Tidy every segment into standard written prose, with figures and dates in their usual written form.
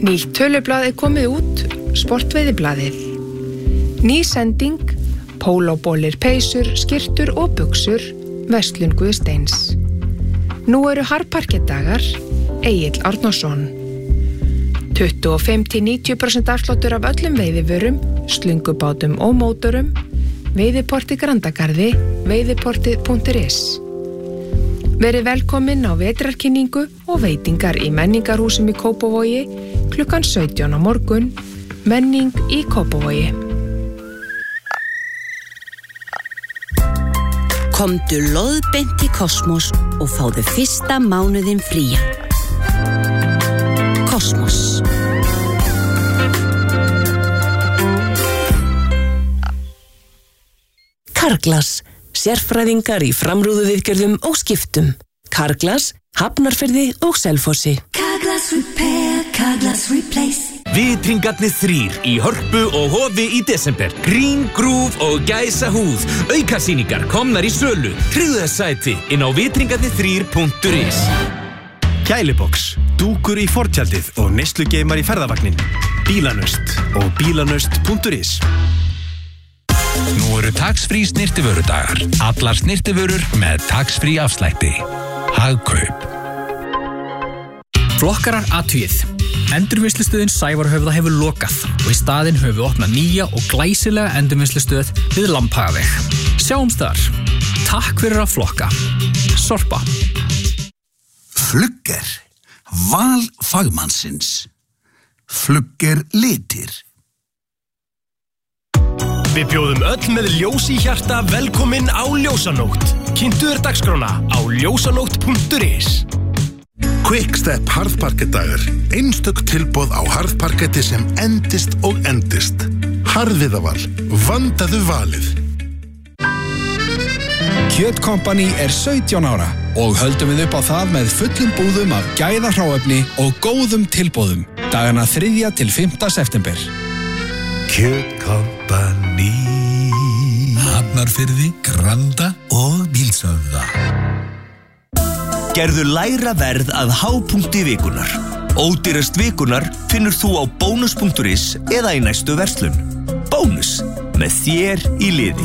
Nýtt tölublað komið út, sportveiðiblaðið. Ný sending, pólóbollir, peysur, skyrtur og buxur, verslun Guðsteins. Nú eru harðparkettdagar, Egill Árnason. 25-90% afsláttur af öllum veiðivörum, slungubátum og mótorum, veiðiporti Grandagarði, veiðiportið.is. Verið velkomin á vetrarkynningu og veitingar í menningarhúsum í Kópavogi klukkan 17 á morgun, menning í Kópavogi. Komdu loðbeint í Kosmos og fáðu fyrsta mánuðinn fría. Kosmos. Carglass, sérfræðingar í framrúðuviðgerðum og skiptum. Carglass, Hafnarfirði og Selfossi. Carglass Repair, Carglass Replace. Vitringarnir 3 í Hörpu og Hofi í desember. Grín, grúf og gæsa húð. Aukasýningar komnar í sölu. Tryggðu þess sæti inn á vitringarnir3.is. Gælibox, dúkur í fortjaldið og neyslugeimar í ferðavagnin. Bílanöst og bílanöst.is. Nú eru tax-free snyrtivörudagar. Allar snyrtivörur með tax-free afslætti. Hagkaup. Flokkarar athugið. Endurvinnslustöðin Sævarhöfða hefur lokað og í staðinn höfum við opnað nýja og glæsilega endurvinnslustöð við Lambhagaveg. Sjáumst þar. Takk fyrir að flokka. Sorpa. Flugger. Val fagmannsins. Flugger litir. Við bjóðum öll með ljós í hjarta velkomin á Ljósanótt. Kynntu þér dagskrána á ljósanótt.is. Quickstep harðparkettdagar. Einstök tilboð á harðparketti sem endist og endist. Harðviðaval. Vandaðu valið. Kjötkompani 17 ára og höldum við upp á það með fullum búðum af gæðahráefni og góðum tilboðum. Dagana 3. til 5. september. Kjötkompani. Hafnarfirði, Granda og Bílshöfða. Gerðu lægra verð að hápunkti vikunar. Ódýrast vikunar finnur þú á bónus.is eða í næstu verslun. Bónus, með þér í liði.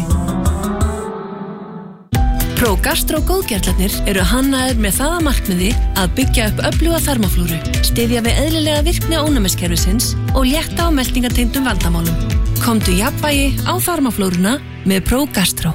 ProGastro góðgerlarnir eru hannaðir með það að markmiði að byggja upp öfluga þarmaflóru, styðja við eðlilega virkni ónæmiskerfisins og létta á meltingartengdum vandamálum. Komdu jafnvægi á þarmaflóruna með ProGastro.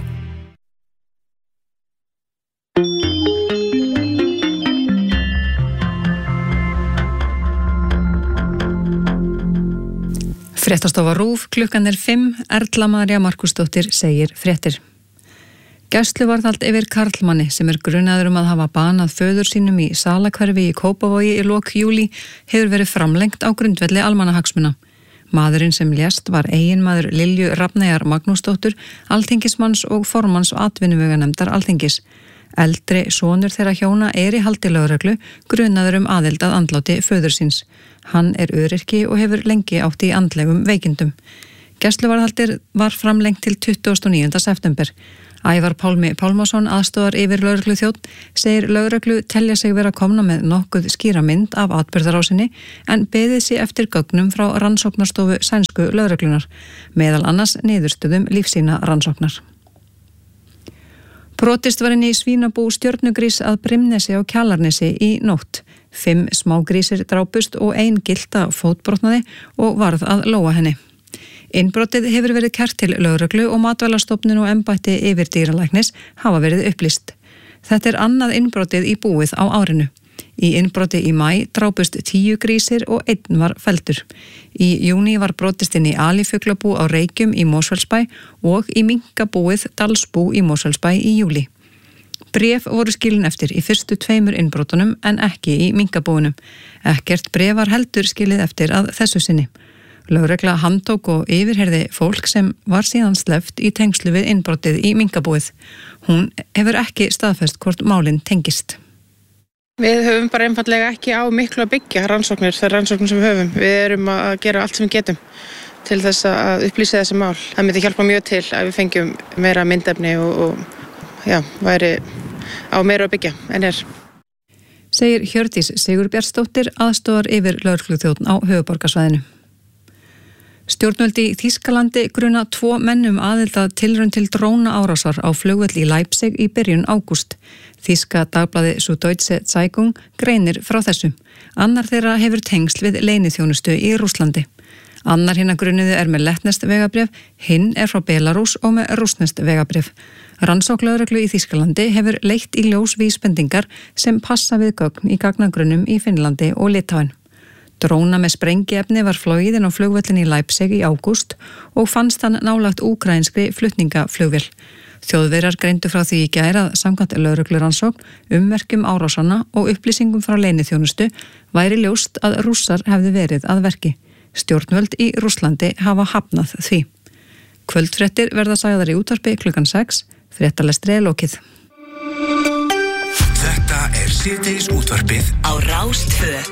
Fréttastofa RÚV, klukkan 5, Erla María Markúsdóttir segir fréttir. Gæsluvarðhald yfir karlmanni sem grunaður að hafa banað föður sínum í Salahverfi í Kópavogi í lok júlí hefur verið framlengt á grundvelli almannahagsmuna. Maðurinn sem lést var eiginmaður Lilju Rafneyjar Magnúsdóttur, alþingismanns og formanns atvinnuveganefndar Alþingis. Eldri sonur þeirra hjóna í haldi lögreglu, grunaður aðild að andláti föður síns. Hann öryrki og hefur lengi átt í andlegum veikindum. Gæsluvarðhaldið var framlengt til 29. september. Ævar Pálmi Pálmason, aðstoðar yfir lögregluþjónn, segir lögreglu telja sig vera komna með nokkuð skýra mynd af atburðarásinni en beðið sig eftir gögnum frá rannsóknarstofu sænsku lögreglunar, meðal annars niðurstöðum lífsýna rannsóknar. Brotist var inn í svínabú Stjörnugrís að Brimnesi á Kjalarnesi í nótt. 5 smágrísir drápust og 1 gylta fótbrotnaði og varð að lóa henni. Innbrotið hefur verið kært til lögreglu og Matvælastofnun og embætti yfirdýralæknis hafa verið upplýst. Þetta annað innbrotið í búið á árinu. Í innbroti í maí drápust 10 grísir og 1 var felldur. Í júní var brotist inn í alifuglabú á Reykjum í Mosfellsbæ og í minkabúið Dalsbú í Mosfellsbæ í júlí. Bréf voru skilin eftir í fyrstu 2 innbrotunum en ekki í minkabúinum. Ekkert bréf var heldur skilið eftir að þessu sinni. Lögregla handtók og yfirheyrði fólk sem var síðan sleppt í tengslu við innbrotið í minkabúið. Hún hefur ekki staðfest hvort málin tengist. Við höfum bara einfallega ekki á miklu að byggja rannsóknir, þær rannsóknir sem við höfum. Við erum að gera allt sem við getum til þess að upplýsa þessi mál. Það myndi hjálpa mjög til að við fengjum meira myndefni og væri á meira að byggja en segir Hjördís Sigurbjartsdóttir aðstoðar yfir lögregluþjónn á höfuðborgarsvæðinu. Stjórnvöld í Þýskalandi gruna 2 menn aðild að tilraun til drónaárásar á flugvöll í Leipzig í byrjun ágúst. Þýska dagblaði Süddeutsche Zeitung greinir frá þessu. Annar þeirra hefur tengsl við leyniþjónustu í Rússlandi. Annar hinna grunuðu með lettneskt vegabréf, hinn frá Belarús og með rússneskt vegabréf. Rannsókn lögreglu í Þýskalandi hefur leitt í ljós vísbendingar sem passa við gögn í gagnagrunnum í Finnlandi og Litáen. Dróna með sprengiefni var flogið inn á flugvöllin í Leipzig í ágúst og fannst hann nálagt úkraínskri flutningaflugvél. Þjóðverjar greindu frá því í gær að samkvæmt lögreglurannsókn, ummerkjum árásanna og upplýsingum frá leyniþjónustu væri ljóst að Rússar hefðu verið að verki. Stjórnvöld í Rússlandi hafa hafnað því. Kvöldfréttir verða sagðar í útvarpi klukkan 6, fréttalestri lokið. Þetta síðdegis útvarpið á Rás 2.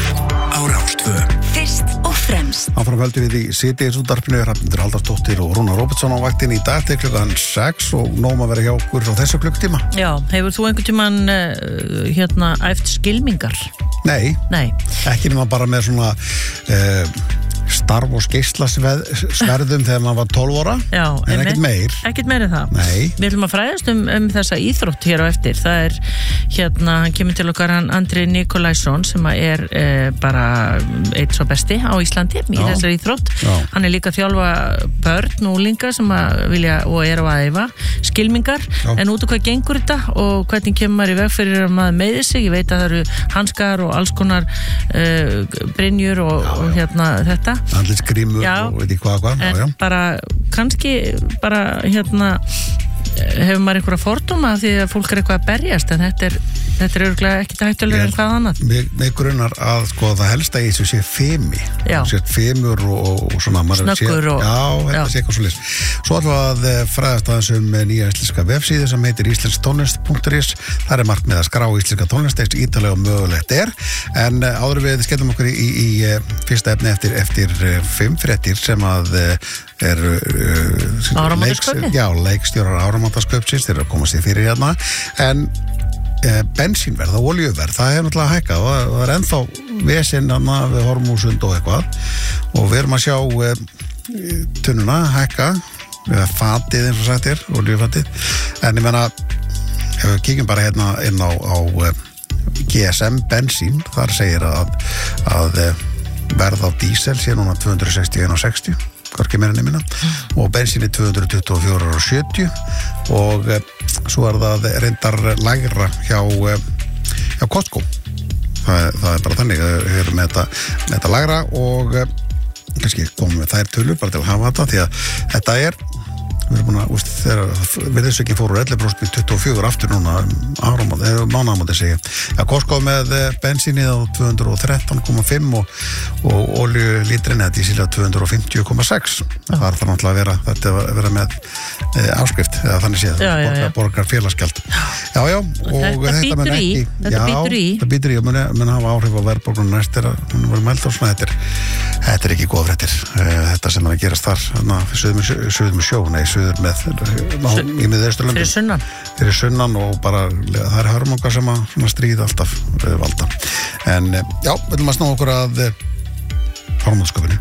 Fyrst og fremst. Áfram höldum við í síðdegis útvarpinu, Hrafnhildur Halldórsdóttir og Rúnar Róbertsson á vaktinni í dag til klukkan 6 og nóg að vera hjá okkur á þessu klukktíma. Já, hefur þú einhvern tímann æft skylmingar? Nei. Ekki nema bara með svona starf og geislasverðum þegar maður var 12 ára. Já, en ekkert meir. Ekkert meir en það. Nei. Við ætlum að fræðast um þessa íþrótt hér á eftir. Það hann kemur til okkar Andri Nikolaisson sem bara eitt svo besti á Íslandi í þessari íþrótt. Já. Hann líka að þjálfa börn og úlinga sem vilja og eru að æfa skylmingar. Já. En út af hvað gengur þetta og hvernig kemur maður í veg fyrir að maður meiði sig. Ég veit að það eru hanskar og alls konar brynjur og þetta. Andlitsgrímur og veit ég hvað. En bara, kannski bara hefur maður einhverja fordóma því að fólk eitthvað að berjast, en þetta er örugglega ekkert hættulegur en hvað annað. Mig grunar að það helsta í þessu sé fimi. Fimur og svona. Snöggur og... Já, þetta sé eitthvað svo list. Svo ætlum að fræðast aðeins nýja íslenska vefsíðu sem heitir íslensktólnest.is. Það markmið að skrá íslenska tónlist eins ítalega og mögulegt en áður við skellum okkur í fyrsta efni eftir 5 fréttir sem að leikstjórar áramótasköpsins, þeir eru að koma sér fyrir hérna, en bensínverð og olíuverð, það hefur náttúrulega hækkað og það ennþá vesinn við Hormúsund og eitthvað og við erum að sjá tunnuna hækka, fatið eins og sagt olíufatið, en ég menna ef við kíkjum bara hérna inn á GSM bensín, þar segir að verð á dísel sé núna 261,60 hvorki meira nefnina og bensíni 224,70 og svo það reyndar lægra hjá Costco. Það bara þannig að við erum með þetta lægra og kannski komum við þær tölur bara til að hafa þetta því að þetta við erum búin að, þegar virðisauki fór úr 11% í 24 aftur núna mánaðamóti segja. Costco með bensínið á 213,5 og olíulítrin eða dísilið á 250,6. Það þarf náttúrulega að vera með áskrift, eða þannig séð, borgar félagsgjald. Já, og þetta býtur í og mun hafa áhrif á verðbólguna næst hún var mælt á svona, þetta ekki góð fréttir. Þetta sem að gerast þar, suður með sjó, suður með í miðausturlöndum fyrir sunnan og bara það hörmungar sem að stríða alltaf valda. En já, við viljum að sná okkur að hormónsköpunni.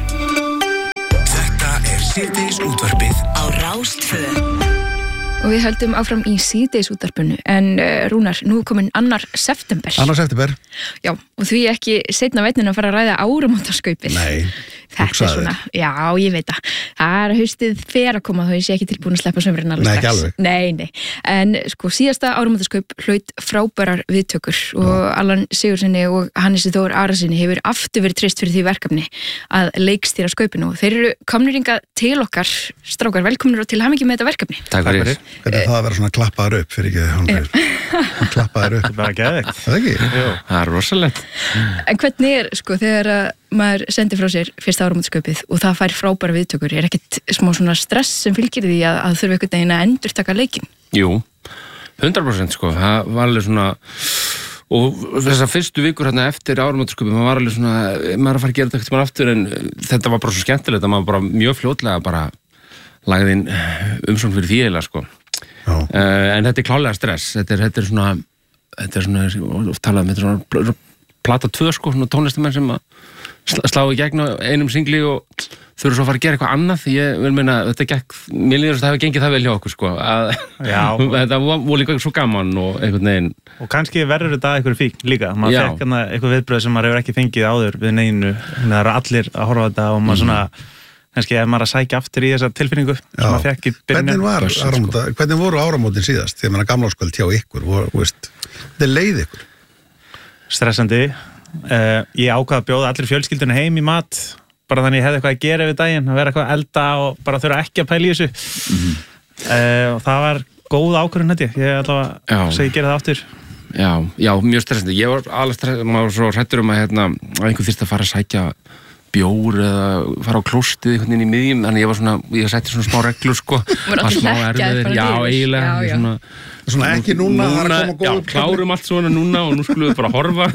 Þetta síðdegis útvarpið á Rás 2. Og við höldum áfram í síðdegis útvarpinu en Rúnar, nú komin 2. september. 2. september. Já, og því ekki seinna veitin að fara að ræða áramótaskaupið. Nei. Þetta svona, já, ég veit það. Það haustið fer að koma þó ég sé ekki tilbúin að sleppa sömurinn alveg strax. Nei, ekki alveg. Nei. En síðasta áramótaskaup hlaut frábærar viðtökur og Allan Sigurðssoni og Hannesi Þór Arasyni hefur aftur verið treyst fyrir því verkefni að leikstýra skaupinu og þeir eru komnir hingað til okkar, strákar, velkomnir og til hamingju með þetta verkefni. Takk fyrir. Hvernig það að vera svona klappaður upp fyrir ekki hann klappaður upp. Það er geðveikt. Það ekki? Það er rosalegt. En hvernig þegar maður sendir frá sér fyrsta áramótaskaupið og það fær frábæra viðtökur, ekkert smá svona stress sem fylgir því að þurfa einhvern veginn að endurtaka leikinn? Jú, 100% það var alveg svona og þessar fyrstu vikur hérna eftir áramótaskaupið, maður var alveg svona maður að fara að gera þetta ekkert aftur en þetta var bara svo skemmtilegt að maður bara mjög fljótlega bara lagði inn umsókn fyrir því eiginlega en þetta er klálega stress, þetta er svona þetta svona, oft talað með svona plata 2 sko, svona tónlistamenn sem að slá í gegn á einum singli og þurfa svo að fara að gera eitthvað annað. Ég vil meina, þetta gekk, mér líður að það hefur gengið það vel hjá okkur sko, að þetta voru líka svo gaman og einhvern veginn. Og kannski verður þetta eitthvað fík líka, maður fekk hana eitthvað viðbröð sem maður hefur ekki fengið áður við neinu, það eru allir að horfa á þetta og maður svona, kannski ef maður að sækja aftur í þessa tilfinningu sem maður fekk í byrjun. Hvernig voru áramótin síðast? Þegar maður gamláskvöld hjá ykkur, þetta leið ykkur? Stressandi. Ég ákvað að bjóða allir fjölskyldunni heim í mat, bara þannig ég hefði eitthvað að gera við daginn, að vera eitthvað að elda og bara þurfa ekki að pæla í þessu. Og það var góð ákvörðun þetta, ég allavega segi gera það aftur. Já, mjög stressandi. Ég var alveg stressandi, maður var svo hrættur að einhver þyrfti að fara að sækja bjór eða fara á klóstið einhvern veginn í miðjum, þannig ég setti svona smá reglur sko. Var allir lekkjaði bara Já, eiginlega. Svona ekki núna, það er að koma góð. Já, klárum allt svona núna og nú skulum við bara horfa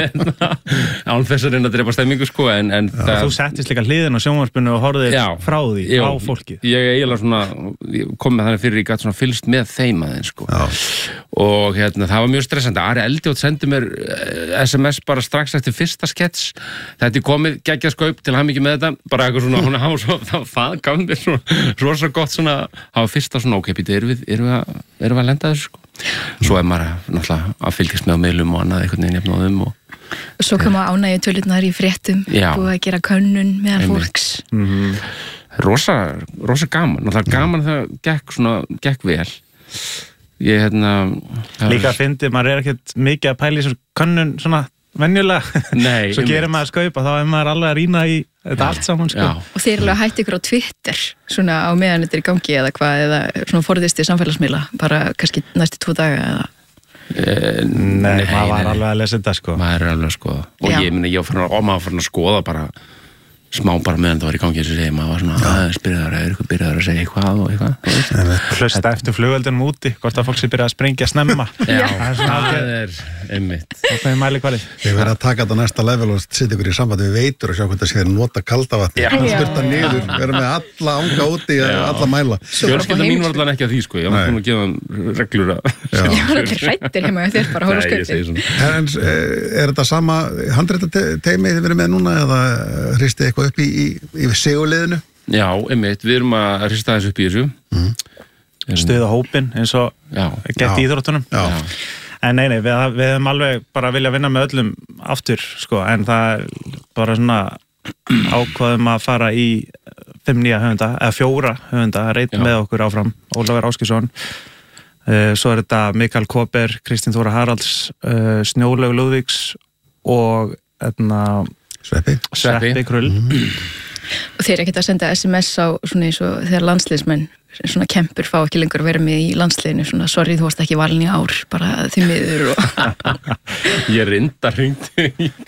án þess að reyna að drepa stemmingu sko, en þú settist líka hliðin á sjónvarpinu og horfðir frá því á fólkið. Ég eiginlega svona, kom með þannig fyrir ég gat svona fylgst með þeim aðeins sko. Og það var mjög stressandi. Ari Eldjátt sendi mér SMS bara strax eftir fyrsta skets, þetta er komið geggjað skaup til hamingju með þetta, bara eitthvað svona, það gaf mér svona rosa gott svona, það var fyrsta svona, ok, erum við að lenda þessu sko. Svo maður náttúrulega að fylgjast með á meilum og annað einhvern veginn jafnóðum og svo koma ánægju tölurnar í fréttum búið að gera könnun meðan fólks. Rosa gaman, náttúrulega gaman það gekk vel. Ég líka fyndi, maður er ekkert mikið að pæla í svo könnun svona venjulega. Nei. Svo gerir maður skaup og þá maður alveg að rýna í þetta allt saman sko. Og þeir alveg hætti ykkur á Twitter svona á meðan þetta er í gangi eða hvað, eða svona forðist í samfélagsmiðla bara kannski næstu 2 daga eða Nei, maður var alveg að lesa þetta sko. Maður er alveg að skoða og ég var farin að skoða bara smá bara meðan það var í gangi sem segir maður var svona aðeins byrjaður að segja eitthvað og eitthvað. Hlusta eftir flugveldunum úti, hvort að fólk sé byrjað að sprengja snemma. Það er einmitt. Það er mælikvarði. Við verðum að taka þetta næsta level og setja ykkur í sambandi við Veitur og sjá hvort það sé nota kaldavatni. Styrta niður, vera með alla anga úti, alla mæla. Fjölskylda mín var allan ekki að því sko, ég var búin að gefa reglur að. Ég var ekki hrættir heima þér bara hóra skauti. Er þetta sama handritateymi þið verið með núna eða hristið eitthvað upp í seguliðinu? Já, einmitt, við erum að hrista þess upp í þessu. Stuða hópinn eins og gett í íþróttunum. En nei, við hefum alveg bara vilja vinna með öllum aftur, sko, en það er bara svona ákvaðum að fara í 5 nýja höfunda, eða 4 höfunda, reynd með okkur áfram, Ólafur Áskilsson, svo er þetta Mikael Kóper, Kristín Þóra Haralds, Snjólaug Lúðvíks og Sveppi Krull. Og þeir ekkert að senda SMS á svona eins og þegar landsliðsmenn svona kempur fá ekki lengur að vera með í landsliðinu svona, sorry, þú varst ekki valin í ár bara því miður og Ég reyndar hringdi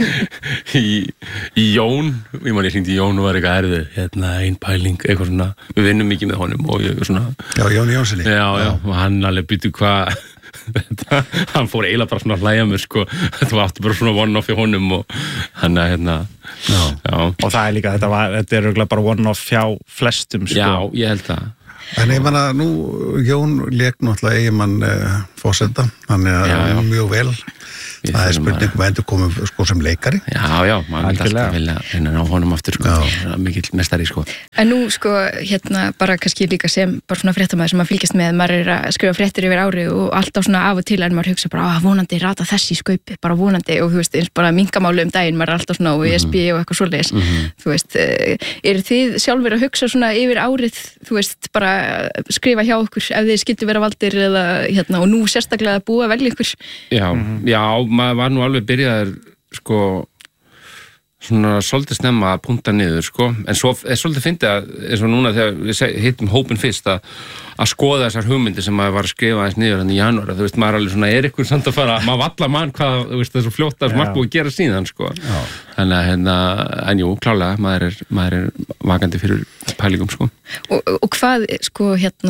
í Jón ég hringdi í Jón og var eitthvað erfið ein pæling, eitthvað svona við vinnum mikið með honum og ég svona Jón Jónssoni og hann alveg býtu hvað hann fór eiginlega bara svona að hlæja mér sko, þetta var aftur bara svona one-off í honum og hann og það er líka, þetta er örugglega bara one-off hjá flestum sko. Já, ég held það. En ég manna, nú, Jón lék náttúrulega eiginmann fórseta, þannig að mjög vel. Það er spurning hvað endur komum sko sem leikari. Já, maður vil alltaf vilja finna á honum aftur sko, mikill mestari sko. En nú sko, bara kannski líka sem bara svona fréttamaður sem að fylgjast með, maður er að skrifa fréttir yfir ári og alltaf svona af og til en maður hugsa bara, vonandi rata þessi skaupi, bara vonandi og þú veist, eins bara minkamálu daginn, maður er alltaf svona og ESB og eitthvað svoleiðis. Þú veist, eru þið sjálfur að hugsa svona yfir árið, þú veist, bara skrifa hjá okkur ef þið skyldu vera valdir eða og nú sérstaklega að búa velja ykkur? Já, maður var nú alveg byrjaður sko svona svolítið snemma að punta niður sko, en svo er svolítið fyndið að eins og núna þegar við hittum hópin fyrst að skoða þessar hugmyndir sem maður var að skrifa aðeins niður hann í janúar, þú veist, maður er alveg svona ykkur samt að fara, maður vallar mann hvað, þú veist, þessu fljótt að margt búið að gera síðan sko, þannig að en jú, klálega, maður er vakandi fyrir pælingum sko. Og hvað, sko,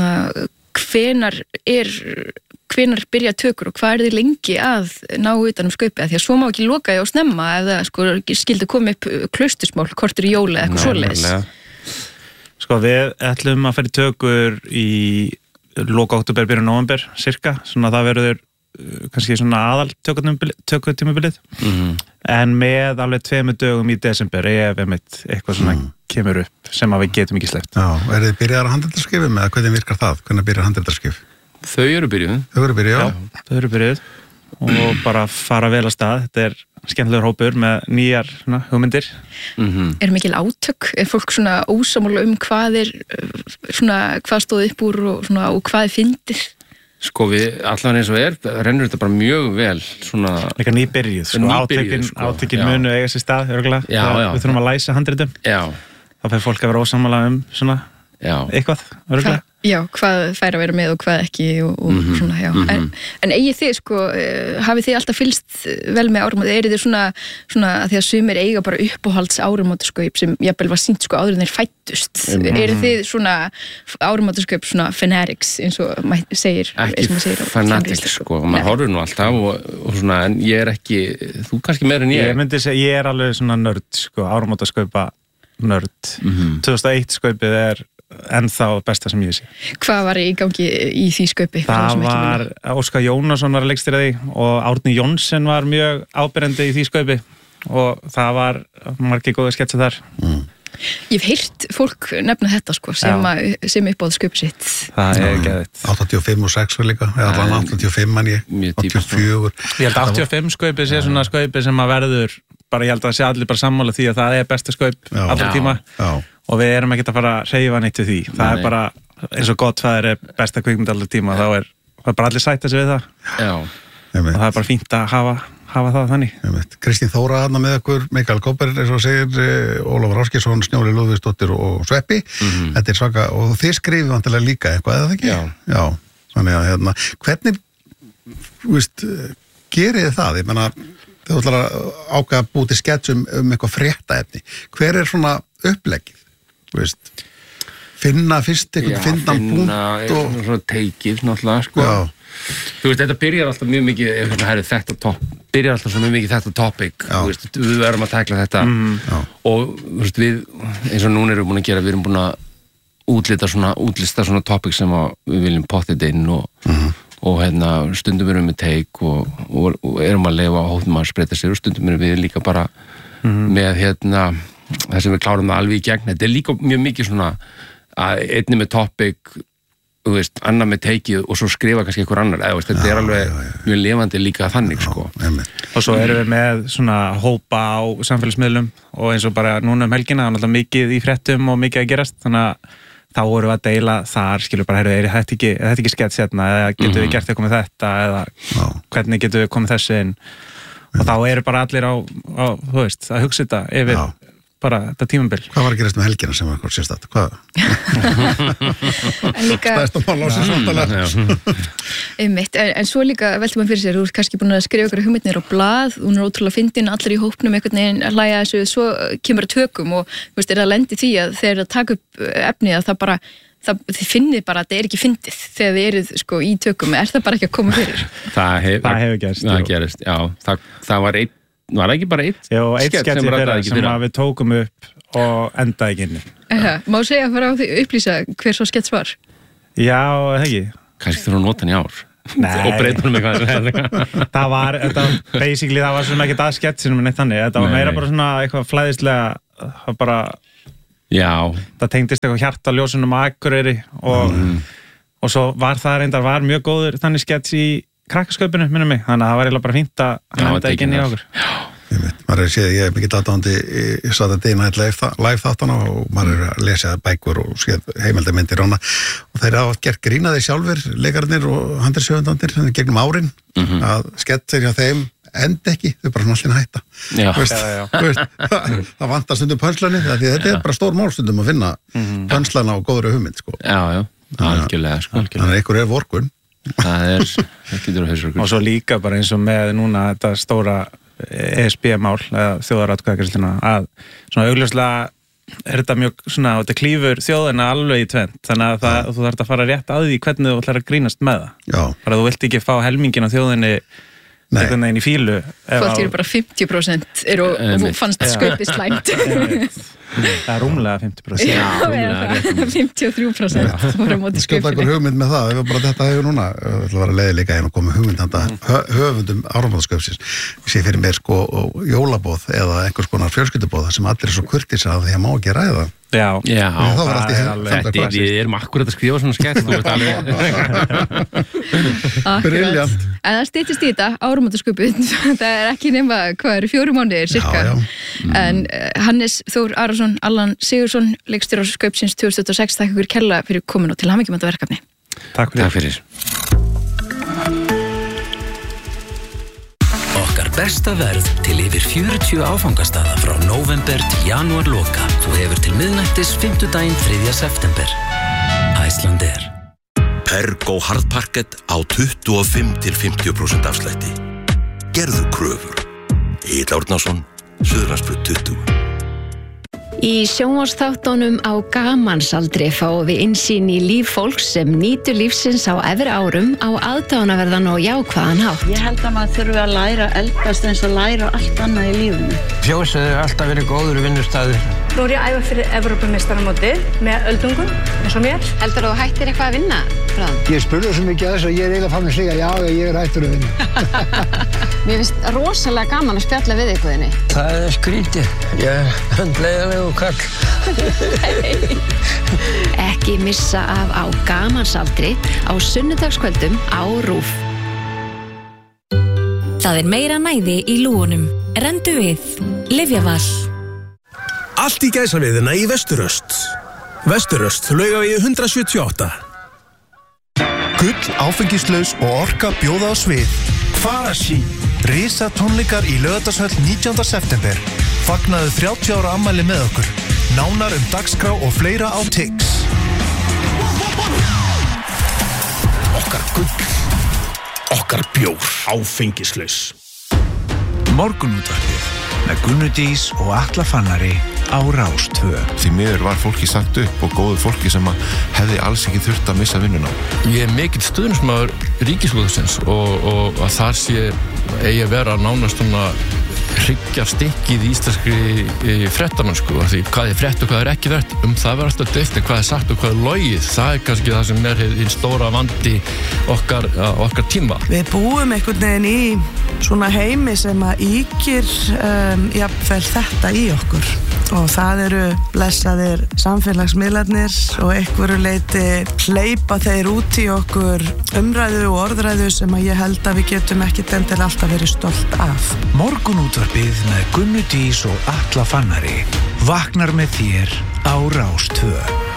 hvenær byrja tökur og hvað er þið lengi að ná utan skaupið, því að svo má ekki loka því á snemma eða sko skildi koma upp klaustusmál, kortur í jóla eða eitthvað svoleiðis. Sko við ætlum að fara í tökur í loka október, byrjun nóvember, cirka, svona það verður kannski svona aðal tökutímabilið en með alveg 2 dögum í desember ef eitthvað svona kemur upp sem að við getum ekki sleppt. Já, er þið byrjaðar að handritaskrifum eða hvernig virkar það? Hvernig byrjar handritaskrif? Þau eru byrjuð. Já, þau eru byrjuð og bara fara vel að stað. Þetta er skemmtilegur hópur með nýjar hugmyndir. Er mikil átök? Er fólk svona ósammála hvað hvað stóð upp úr og hvað fyndið? Sko við, allan eins og rennur þetta bara mjög vel svona... Líka nýbyrjuð, átökin munu eiga sér stað, örgulega. Við þurfum að læsa handritum. Já. Þá fer fólk að vera ósammála svona eitthvað, örgulega. Já, hvað fær að vera með og hvað ekki og svona, já. En eigið þið, hafið þið alltaf fylgst vel með áramóti? Eru þið svona að því að sumir eiga bara uppáhalds áramótaskaup sem jafnvel var sýnt áður en þeir fættust? Eru þið svona áramótaskaup svona fanatics eins og maður segir? Ekki fanatics, maður horfur nú alltaf og svona, en ég ekki, þú kannski meira en ég. Ég myndi segja, ég alveg svona nörd, áramótaskaupa nörd. 2001 skaupið ennþá besta sem ég sé. Hvað var í gangi í því skaupi? Það var Óskar Jónasson var að leikstýra því og Árni Jónsson var mjög áberandi í því skaupi og það var margir góðir sketsa þar. Ég hef heyrt fólk nefna þetta sem uppáð skaupi sitt. Það geðvitt. 85 og 6 líka, eða allan 85 mann ég, 84. Ég held 85 skaupi sé svona skaupi sem að verður bara, ég held að sé allir bara sammála því að það er besta skaup allra tíma. Og við erum ekkert að fara að hreyfa neitt við því. Það er bara, eins og Godfather er besta kvikmynd allir tíma, þá er bara allir sætta sig við það. Já. Og það er bara fínt að hafa það þannig. Kristín Þóra hana með okkur, Mikael Kóper, eins og segir, Ólafur Áskilsson, Snjóri Lúðvíksdóttir og Sveppi. Þetta er svaka, og þið skrifið vantilega líka eitthvað, eða ekki? Já. Þannig að hvernig, gerið þið það? Ég menna, þau ætlar að ákveða að búið til sketsum eitthvað fréttaefni. Hver er svona uppleggið? Finna fyrst einhvern finnan punkt og svona teikið náttúrulega þú veist, þetta byrjar alltaf mjög mikið byrjar alltaf svo mjög mikið þetta topic við verðum að tækla þetta og við, eins og núna erum við búin að gera, við erum búin að útlista svona topic sem við viljum pottið inn og stundum erum við teik og erum að leyfa hóttum að spreita sér og stundum erum við líka bara með það sem við klárum það alveg í gegn. Þetta er líka mjög mikið svona að einni með topic, annar með teikið og svo skrifa kannski einhver annar. Þetta er alveg mjög lifandi líka þannig, Og svo erum við með svona hópa á samfélagsmiðlum og eins og bara núna helgina, það er náttúrulega mikið í fréttum og mikið að gerast, þannig að þá vorum við að deila þar, skilur bara, er þetta ekki skets hérna, eða getum við gert eitthvað með þetta, eða hvernig getum við komið þessu inn. Og þá eru bara allir að hugsa þetta yfir bara þetta tímabil. Hvað var að gerast með helgina sem var eitthvað sérstætt? Hvað? Stæðist að mála á sér svontalega. En svo líka veltum maður fyrir sér, þú ert kannski búin að skrifa ykkur hugmyndir á blað, hún er ótrúlega fyndin, allir í hópnum einhvern veginn að hlæja þessu, svo kemur að tökum og er það lendi því að þeir að taka upp efni að það bara þið finnið bara að þetta er ekki fyndið þegar þið eruð í tökum, er það bara ekki að koma fyrir? Það hefur gerst. Það gerist, já. Það var var ekki bara eitt skett sem við tókum upp og endaði ekki inni. Má segja að fara á því upplýsa hver svo skett var? Já, ekki. Kannski þurfa að nota hann í ár. Nei. Og breyta hann eitthvað. það var svona ekki það skett sem neitt þannig. Þetta var meira bara svona eitthvað flæðislega, bara það tengdist eitthvað hjartaljósunum á Akureyri og svo var það reyndar mjög góður þannig skets í krakkaskaupinu, minnum mig, þannig að það var eiginlega bara fínt að henda ekki inn í okkur. Maður er að segja, ég mikill aðdáandi í Saturday Night Live þáttana og maður er að lesa bækur og séð heimildarmyndir og þeir hafa gert grínaði sjálfur, leikararnir og handriðshöfundarnir gegnum árin að sketsir hjá þeim enda ekki, þau bara svona allir hætta. Það vantar stundum pönslani, því þetta er bara stór mál stundum að finna pönslana og góðri hugmynd. Já, algjörlega. Þannig að einhver er vorkun. Það getur að hausverkur. Og svo líka bara eins og með núna þetta stóra ESB-mál eða þjóðaratkvæðagreiðsluna að svona augljóslega er þetta mjög svona, þetta klífur þjóðina alveg í tvennt, þannig að þú þarf að fara rétt að því hvernig þú ætlar að grínast með það. Bara þú vilt ekki fá helmingin á þjóðinni einhvern veginn í fílu. Fólk eru bara 50% og þú fannst skaupið slæmt. Það er rúmlega 50%. Já, 53% voru á móti Skjóta Skaupinu. ykkur hugmynd með það, ef við bara þetta hefur núna það ætla að vera leiðilega einn og koma hugmynd handa höfundum áramótaskaupsins. Ég sé fyrir mér sko jólabóð eða einhvers konar fjölskyldubóð sem allir er svo kurteisir að því að má ekki ræða. Já, þetta við erum akkurat að skrifa svona skett, þú veist alveg. Brilliant. En það styttist í þetta áramótaskaupið, það er ekki nema, hvað eru 4 mánuðir cirka. En Hannes Þór Arason, Allan Sigursson, leikstjóri Skaupsins 2026, þakka ykkur kærlega fyrir komin og til hamingjum þetta verkefni. Takk fyrir. Okkar besta verð til yfir 40 áfangastaða frá nóvember til janúar loka. Þú hefur til miðnættis 5. daginn 3. september. Icelandair. Pergo harðparkett á 25-50% afslætti. Gerðu kröfur. Egill Árnason, Suðurlandsbraut 20. Í sjónvarpsþáttunum á Gamansaldri fáum við innsýn í líf fólks sem nýtur lífsins á efri árum á aðdáunarverðan og jákvæðan hátt. Ég held að maður þurfi að læra að eldast eins og læra allt annað í lífinu. Fjósið hefur alltaf verið góður vinnustæður. Nú er ég að æfa fyrir Evrópumeistaramótið með öldungum, eins og mér. Heldur þú hættir eitthvað að vinna, bráðum? Ég spurði svo mikið að þess að ég er eiginlega fann að segja já, ég er hættur að vinna. Mér finnst rosalega gaman að spjalla við ykkurðinni. Það er skrítið. Ég er hundleiðanlegu kall. Ekki missa af á Gamansaldri á sunnudagskvöldum á RÚV. Það er meira næði í lúgunum. Rendu við. Lyfjaval. Allt í gæsaviðina í Vesturöst. Vesturöst, Laugavegi 178. Gull, áfengislaus og orka bjóða á svið. Farasi. Risa tónleikar í Laugardalshöll 19. september. Fagnaðu 30 ára afmæli með okkur. Nánar dagskrá og fleira á Tix. Okkar gull. Okkar bjór. Áfengislaus. Morgunútvarpið með Gunnu Dís og Atla Fannari á Rás 2. Því miður var fólki sagt upp og góðu fólki sem hefði alls ekki þurft að missa vinnuna. Ég er mikill stuðningsmaður Ríkisútvarpsins og að þar sé eigi að vera nánast svona hryggjar stikkið í íslenskri fréttamennsku, því hvað er frétt og hvað er ekki frétt, það verður alltaf deilt, hvað er sagt og hvað er logið, það er kannski það sem er hinn stóra vandi okkar tíma. Við búum einhvern veginn í svona heimi sem að ýkir jafnvel þetta í okkur og það eru blessaðir samfélagsmiðlarnir og einhverju leyti hleypa þeir út í okkur umræðu og orðræðu sem að ég held að við getum ekkert endilega alltaf verið stolt af. Morgunútvarpið með Gunnu Dís og Atla Fannari vaknar með þér á Rás 2.